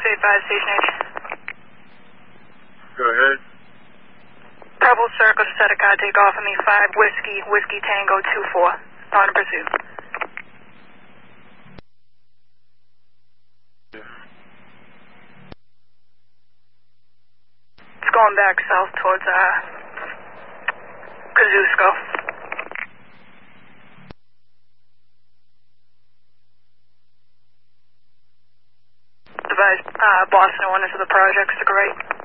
685 Station H. Go ahead. Purple Circle, set a car, take off of me, 5 Whiskey Tango 24. On in pursuit. It's going back south towards, Kosciuszko. Advise, Boston, 1 into the projects to the right.